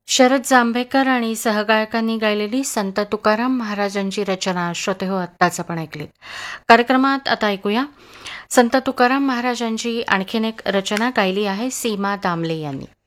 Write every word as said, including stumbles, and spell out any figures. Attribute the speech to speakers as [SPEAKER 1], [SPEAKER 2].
[SPEAKER 1] शरद जांभेकर आणि सहगायकांनी गायलेली संत तुकाराम महाराजांची रचना श्रोते हो आत्ताच आपण ऐकलीत. कार्यक्रमात आता ऐकूया संत तुकाराम महाराजांची आणखीन एक रचना गायली आहे सीमा दामले यांनी.